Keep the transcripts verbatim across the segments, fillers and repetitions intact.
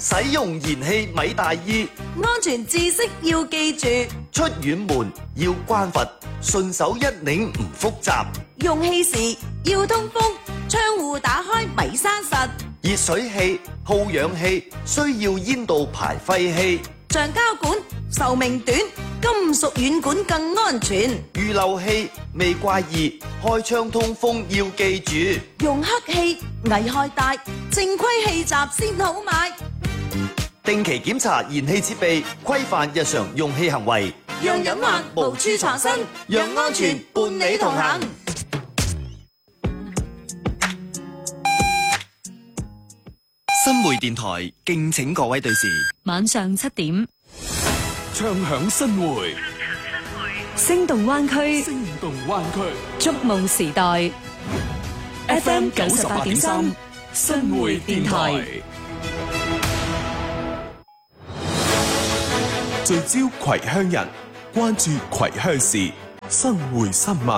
使用燃氣咪大意， 安全知識要記住。 出遠門要關閥，順手一擰唔複雜。 用氣時要通風，窗戶打開咪閂實。 熱水器、耗氧氣需要煙道排廢氣。 橡膠管壽命短，金屬軟管更安全。 預漏氣未怪異，開窗通風要記住。 用黑氣危害大，正規氣閘先好買。 定期檢查燃氣設備，規範日常用氣行為， 讓隱患無處藏身，讓安全伴你同行。 新會電台敬請各位對視， 晚上七點， 唱響新會， 聲動灣區， 聲動灣區， 觸夢時代 ，F M 九十八點三，新會電台。 聚焦葵鄉人，關注葵鄉事，新會新聞。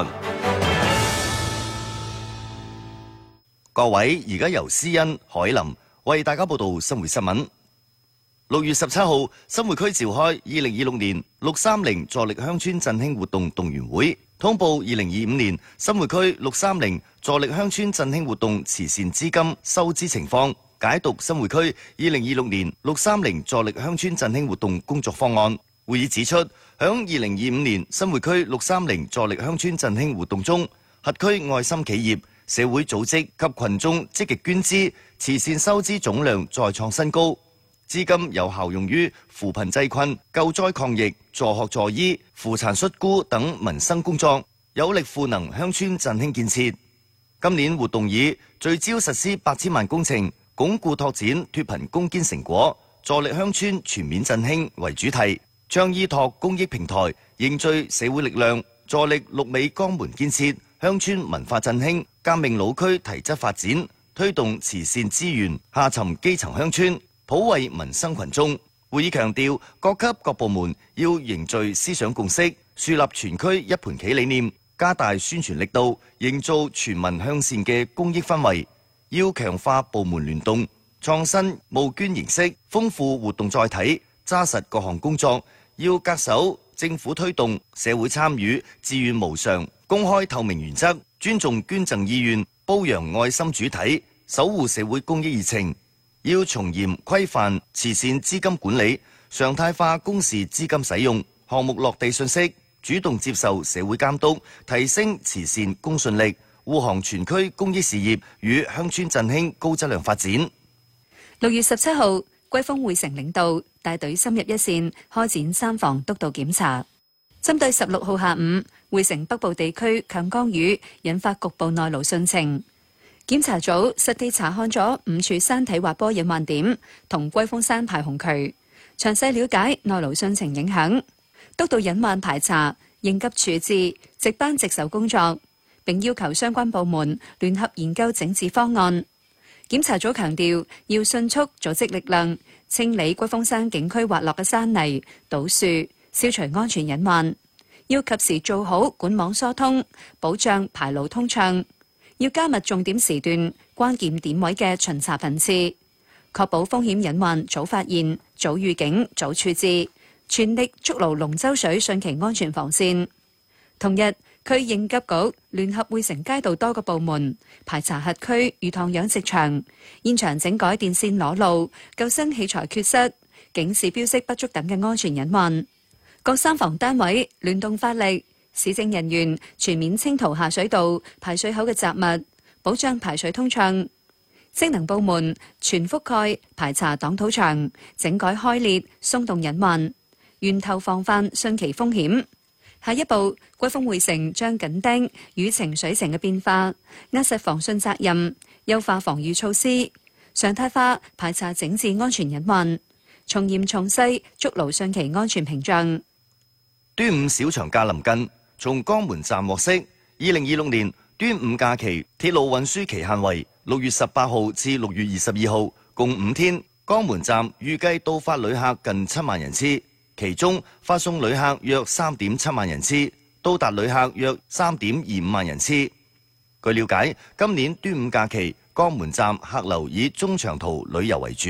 各位，而家由思欣、海林為大家報道新會新聞。六月十七號，新會區召開二零二六年六三零助力鄉村振興活動動員會，通報二零二五年新會區六三零助力鄉村振興活動慈善資金收支情況，解讀新會區二零二六年六三零助力鄉村振興活動工作方案。會議指出，響二零二五年新會區六三零助力鄉村振興活動中，轄區愛心企業、社會組織及群眾積極捐資，慈善收支總量再創新高，資金有效用於扶貧濟困、救災抗疫、助學助醫、扶殘恤孤等民生工作，有力賦能鄉村振興建設。今年活動以聚焦實施八千萬工程，鞏固拓展脫貧攻堅成果，助力鄉村全面振興為主題，倡依託公益平台，凝聚社會力量，助力綠美江門建設、鄉村文化振興、革命老區提質發展，推動慈善資源下沉基層鄉村，普惠民生群眾。會議強調，各級各部門要凝聚思想共識，樹立全區一盤棋理念，加大宣傳力度，營造全民向善嘅公益氛圍。要強化部門聯動，創新募捐形式，豐富活動載體，紮實各項工作。要恪守政府推動社會參與、自願無償、公開透明原則，尊重捐贈意願，褒揚愛心主體，守護社會公益熱情。要從嚴規範慈善資金管理，常態化公示資金使用、項目落地信息，主動接受社會監督，提升慈善公信力，護航全區公益事業與鄉村振興高質量發展。 六月十七號，歸豐匯成領導帶隊深入一線，開展三防督導檢查。針對十六號下午匯成北部地區強降雨引發局部內澇汛情，檢查組實地查看咗五處山體滑坡隱患點同歸豐山排洪渠，詳細了解內澇汛情影響，督導隱患排查、應急處置、值班值守工作，並要求相關部門聯合研究整治方案。檢查組強調，要迅速組織力量清理歸豐山景區滑落嘅山泥、倒樹，消除安全隱患。要及時做好管網疏通，保障排路通暢。要加密重點時段、關鍵點位嘅巡查頻次，確保風險隱患早發現、早預警、早處置，全力築牢龍舟水汛期安全防線。同日，區應急局聯合匯成街道多個部門排查轄區魚塘養殖場，現場整改電線裸露、救生器材缺失、警示標識不足等嘅安全隱患。各三防單位聯動發力，市政人員全面清塗下水道、排水口嘅雜物，保障排水通暢。職能部門全覆蓋排查擋土牆，整改開裂、鬆動隱患，源頭防範汛期風險。下一步，歸豐匯成將緊盯雨情水情嘅變化，壓實防汛責任，優化防禦措施，常態化排查整治安全隱患，從嚴從細築牢汛期安全屏障。 端午小長假臨近，從江門站獲悉，二零二六年端午假期鐵路運輸期限為六月十八號至六月二十二號，共五天。江門站預計到發旅客近七萬人次。其中發送旅客約三點七萬人次，到達旅客約三點二五萬人次。據了解，今年端午假期江門站客流以中長途旅遊為主，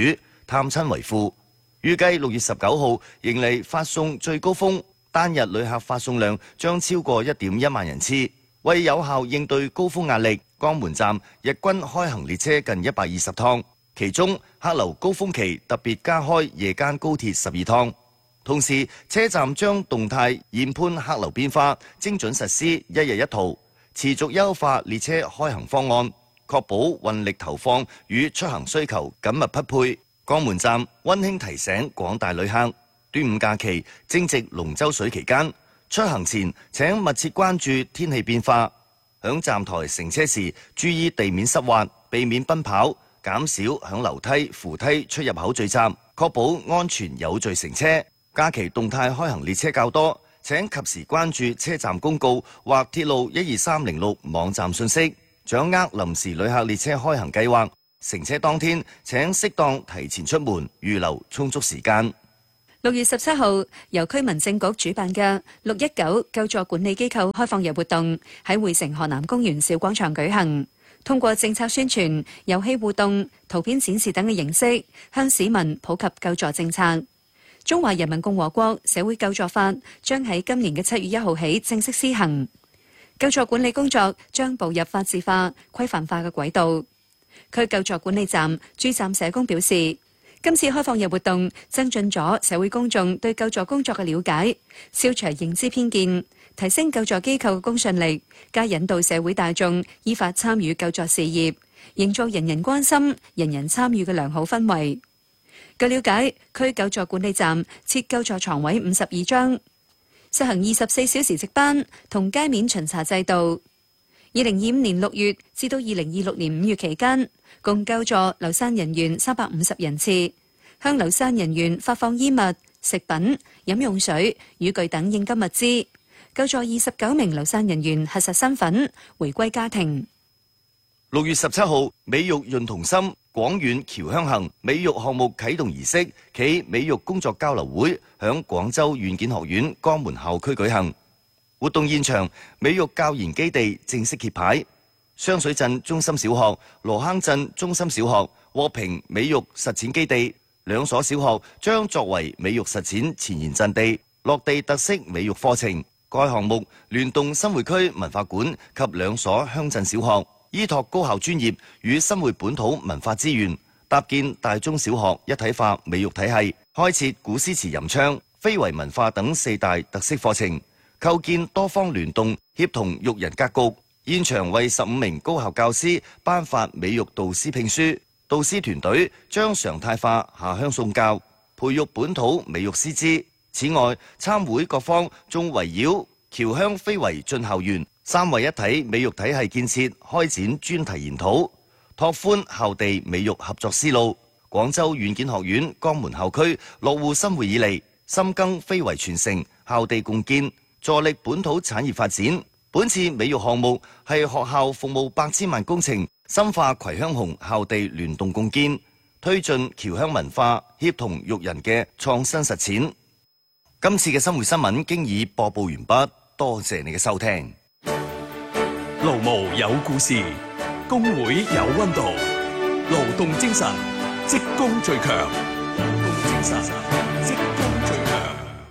探親為富。預計六月十九號迎嚟發送最高峰，單日旅客發送量將超過一點一萬人次。為有效應對高峰壓力，江門站日均開行列車近一百二十趟，其中客流高峰期特別加開夜間高鐵十二趟。同時，車站將動態研判客流變化，精準實施一日一圖，持續優化列車開行方案，確保運力投放與出行需求緊密匹配。江門站溫馨提醒廣大旅客，端午假期正值龍舟水期間，出行前請密切關注天氣變化，響站台乘車時注意地面濕滑，避免奔跑，減少響樓梯、扶梯出入口聚集，確保安全有序乘車。假期動態開行列車較多，請及時關注車站公告或鐵路一二三零六網站信息，掌握臨時旅客列車開行計劃。乘車當天請適當提前出門，預留充足時間。 六月十七號，由區民政局主辦嘅六一九救助管理機構開放日活動喺匯城河南公園小廣場舉行。通過政策宣傳、遊戲互動、圖片展示等嘅形式，向市民普及救助政策。中華人民共和國社會救助法將喺今年嘅七月一號起正式施行，救助管理工作將步入法治化、規範化嘅軌道。區救助管理站駐站社工表示，今次開放日活動增進咗社會公眾對救助工作嘅了解，消除認知偏見，提升救助機構嘅公信力，加引導社會大眾依法參與救助事業，營造人人關心、人人參與嘅良好氛圍。據了解，區救助管理站設救助床位五十二張，實行二十四小時值班同街面巡查制度。二零二五年六月至到二零二六年五月期間，共救助流散人員三百五十人次，向流散人員發放衣物、食品、飲用水、雨具等應急物資，救助二十九名流散人員核實身份，回歸家庭。 六月十七號，美育潤童心廣遠僑鄉行美育項目啟動儀式暨美育工作交流會響廣州軟件學院江門校區舉行。活動現場，美育教研基地正式揭牌。雙水鎮中心小學、羅坑鎮中心小學獲評美育實踐基地，兩所小學將作為美育實踐前沿陣地，落地特色美育課程。該項目聯動新會區文化館及兩所鄉鎮小學，依託高校專業與新會本土文化資源，搭建大中小學一體化美育體系，開設古詩詞吟唱、非遺文化等四大特色課程，構建多方聯動協同育人格局。現場為十五名高校教師頒發美育導師聘書，導師團隊將常態化下鄉送教，培育本土美育師資。此外，參會各方仲圍繞僑鄉非遺進校園、三位一體美育體系建設開展專題研討，拓寬校地美育合作思路。廣州軟件學院江門校區落戶新會以嚟，深耕非遺傳承、校地共建，助力本土產業發展。本次美育項目係學校服務百千萬工程，深化葵鄉紅校地聯動共建，推進僑鄉文化協同育人嘅創新實踐。今次嘅新會新聞經已播報完畢，多謝你嘅收聽。 勞務有故事，工會有溫度，勞動精神，職工最強。勞動精神，職工最強。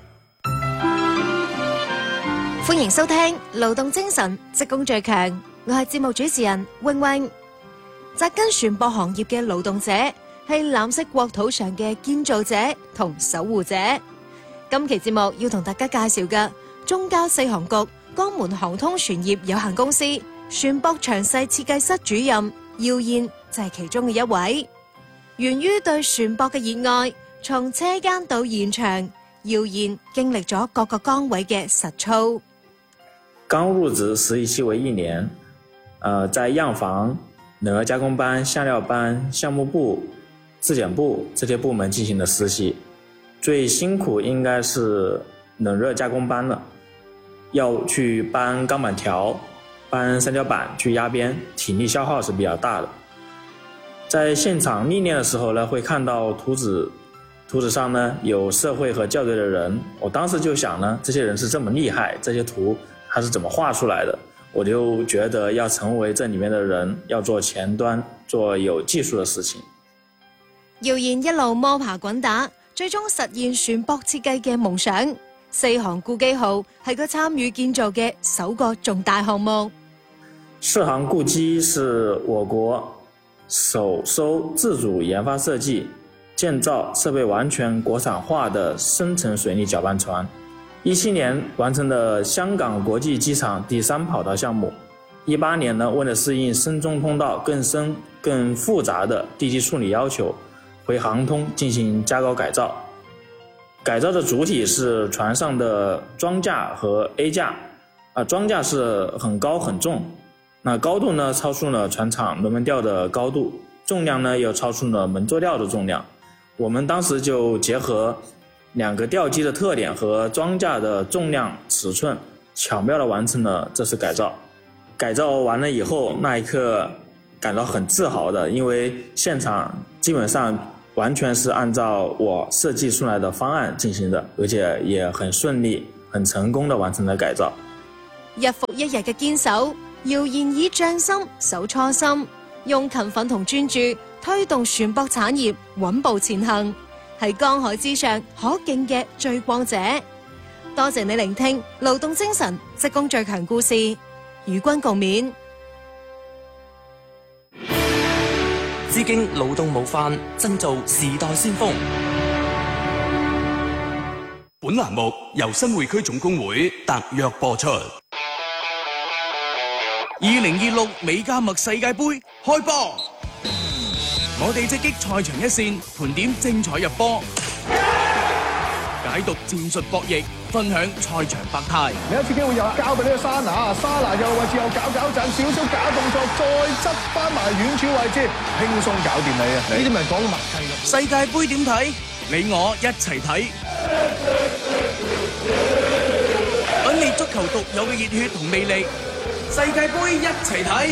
歡迎收聽勞動精神，職工最強。我係節目主持人穎穎。紮根船舶行業嘅勞動者係藍色國土上嘅建造者同守護者。今期節目要同大家介紹嘅中交四航局江門航通船業有限公司船舶詳細設計室主任姚燕就係其中嘅一位。源於對船舶嘅熱愛，從車間到現場，姚燕經歷咗各個崗位嘅實操。 剛入職實習期為一年，呃，在樣房、冷熱加工班、香料班、項目部、質檢部這些部門進行的實習。最辛苦應該是冷熱加工班了，要去搬鋼板條、搬三角板去壓邊，體力消耗是比較大的。在現場歷練的時候呢，會看到圖紙，圖紙上呢有社會和校對的人，我當時就想呢，這些人是這麼厲害，這些圖他是怎麼畫出來的？我就覺得要成為這裡面的人，要做前端，做有技術的事情。 謠言一路摸爬滾打，最終實現船舶設計嘅夢想。四航固機號係佢參與建造嘅首個重大項目。 四航固機是我國首艘自主研發設計、建造、設備完全國產化的深層水泥攪拌船。一七年完成了香港國際機場第三跑道項目。一八年呢，為了適應深中通道更深、更複雜的地基處理要求，回航通進行加高改造。改造的主體是船上的裝架和 A 架，啊，裝架是很高很重，那高度呢超出了船廠輪門吊的高度，重量呢又超出了門座吊的重量。我們當時就結合兩個吊機的特點和裝架的重量尺寸，巧妙地完成了這次改造。改造完了以後，那一刻感到很自豪的，因為現場基本上完全是按照我設計出來的方案進行的，而且也很順利、很成功地完成了改造。 日復一日嘅堅守，謠言以匠心守初心，用勤奮同專注推動船舶產業穩步前行，係江海之上可敬嘅最光者。多謝你聆聽勞動精神職工最強故事，與君共勉。 致敬勞動模範，製造時代先鋒。 本欄目由新會區總工會特約播出。二零二六美加墨世界盃開波，我哋直擊賽場一線，盤點精彩入波，解讀戰術博弈，分享賽場百態。 另一次機會又交俾呢個沙拿，沙拿右位置又搞搞震，少少假動作，再執翻埋遠處位置，輕鬆搞掂你啊！呢啲咪講默契咯。 世界盃點睇？你我一齊睇，品味足球獨有嘅熱血同魅力。世界盃一齊睇。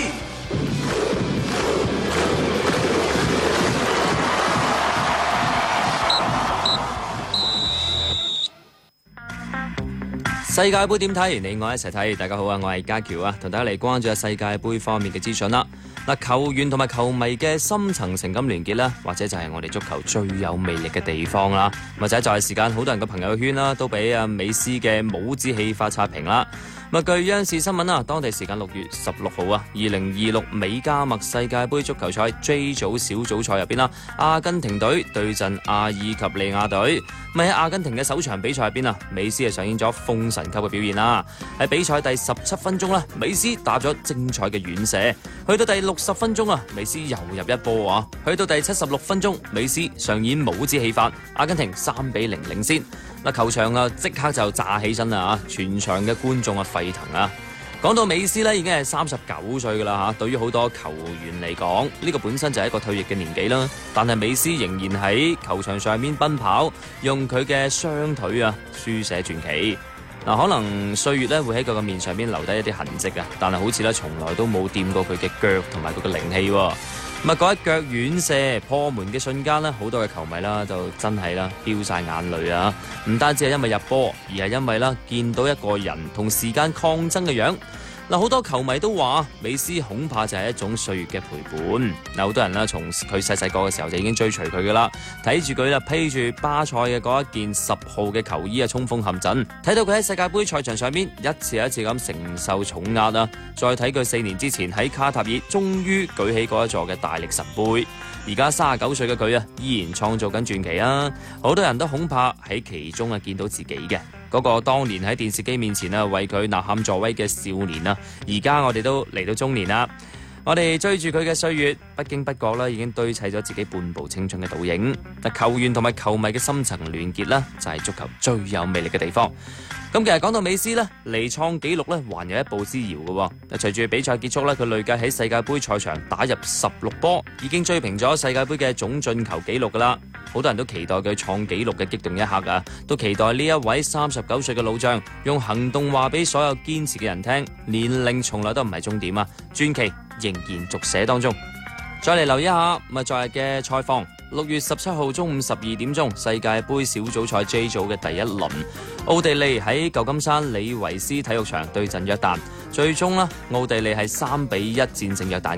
世界盃點睇？你我一齊睇。大家好啊，我係家喬啊，同大家嚟關注下世界盃方面嘅資訊啦。嗱，球員同埋球迷嘅深層情感聯結啦，或者就係我哋足球最有魅力嘅地方啦。或者就係時間，好多人嘅朋友圈啦，都俾阿美斯嘅帽子戲法刷屏啦。咁據央視新聞啊，當地時間六月十六號啊，二零二六美加墨世界盃足球賽 J 組小組賽入邊啦，阿根廷隊對陣阿爾及利亞隊。咁喺阿根廷嘅首場比賽入邊啊，美斯係上演咗封神級嘅表現啦。喺比賽第十七分鐘啦，美斯打咗精彩嘅遠射。去到第六十分鐘啊，美斯又入一波啊。去到第七十六分鐘，美斯上演帽子戲法，阿根廷三比零領先。嗱，球場啊即刻就炸起身啦嚇，全場嘅觀眾啊沸騰啊！講到美斯咧，已經係三十九歲噶啦嚇，對於好多球員嚟講，呢個本身就係一個退役嘅年紀啦。但係美斯仍然喺球場上面奔跑，用佢嘅雙腿啊書寫傳奇。嗱，可能歲月咧會喺佢嘅面上邊留低一啲痕跡啊，但係好似咧從來都冇掂過佢嘅腳同埋佢嘅靈氣喎。咁啊，嗰一腳遠射破門嘅瞬間咧，好多嘅球迷啦就真係啦飆晒眼淚啊！唔單止係因為入波，而係因為啦見到一個人同時間抗爭嘅樣。嗱，好多球迷都話美斯恐怕就係一種歲月嘅陪伴。嗱，好多人啦，從佢細細個嘅時候就已經追隨佢噶啦，睇住佢啦披住巴塞嘅嗰一件十號嘅球衣啊，衝鋒陷陣，睇到佢喺世界盃賽場上邊一次一次咁承受重壓啊，再睇佢四年之前喺卡塔爾終於舉起嗰一座嘅大力神杯，而家三十九歲嘅佢啊，依然創造緊傳奇啊！好多人都恐怕喺其中啊見到自己嘅。嗰個當年喺電視機面前啊為佢吶喊助威嘅少年啊，而家我哋都嚟到中年啦。我哋追住佢嘅歲月，不經不覺啦，已經堆砌咗自己半部青春嘅倒影。嗱，球員同埋球迷嘅深層聯結啦，就係足球最有魅力嘅地方。咁其實講到美斯咧，離創紀錄咧，還有一步之遙嘅。嗱，隨住比賽結束咧，佢累計喺世界盃賽場打入十六波，已經追平咗世界盃嘅總進球紀錄噶啦。好多人都期待佢創紀錄嘅激動一刻啊！都期待呢一位三十九歲嘅老將用行動話俾所有堅持嘅人聽，年齡從來都唔係終點啊！傳奇仍然續寫當中。再嚟留意一下咁啊，昨日嘅賽況。六月十七號中午十二點鐘，世界盃小組賽 J 組嘅第一輪，奧地利喺舊金山李維斯體育場對陣約旦，最終呢，奧地利係三比一戰勝約旦嘅。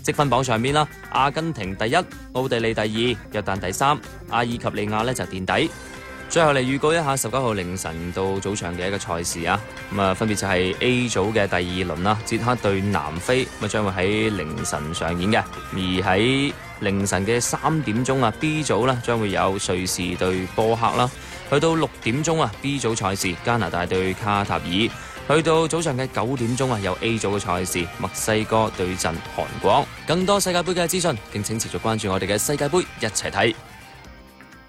積分榜上面啦，阿根廷第一，奧地利第二，約旦第三，阿爾及利亞呢就墊底。最後嚟預告一下十九號凌晨到早上嘅一個賽事啊，咁啊分別就係 A 組嘅第二輪啦，捷克對南非，咁啊將會喺凌晨上演嘅。而喺凌晨嘅三點鐘啊 B 組啦，將會有瑞士對波克啦。去到六點鐘啊 B 組賽事，加拿大對卡塔爾。去到早上嘅九點鐘啊，有 A 組嘅賽事，墨西哥對陣韓國。更多世界盃嘅資訊，敬請持續關注我哋嘅世界盃一齊睇。